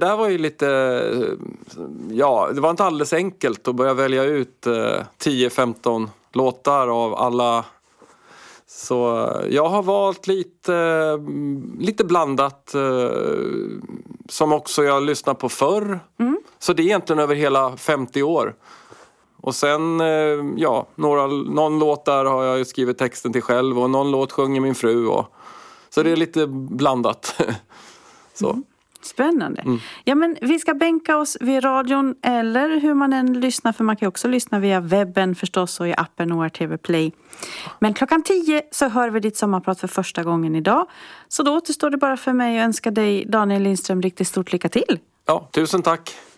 där var ju lite, ja, det var inte alldeles enkelt att börja välja ut 10-15 låtar av alla. Så jag har valt lite blandat som också jag lyssnat på förr. Så det är egentligen över hela 50 år. Och sen, ja, någon låt där har jag skrivit texten till själv och någon låt sjunger min fru. Så det är lite blandat. Så. Spännande. Ja, men vi ska bänka oss vid radion eller hur man än lyssnar, för man kan också lyssna via webben förstås och i appen ORTV Play. Men 10:00 så hör vi ditt sommarprat för första gången idag. Så då återstår det bara för mig att önska dig, Daniel Lindström, riktigt stort lycka till. Ja, tusen tack.